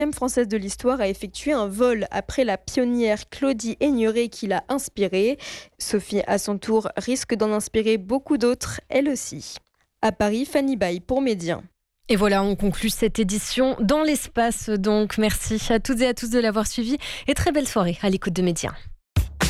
française de l'histoire a effectué un vol après la pionnière Claudie Aigneret qui l'a inspirée. Sophie, à son tour, risque d'en inspirer beaucoup d'autres, elle aussi. À Paris, Fanny Baye pour Média. Et voilà, on conclut cette édition dans l'espace. Donc merci à toutes et à tous de l'avoir suivi et très belle soirée à l'écoute de Média.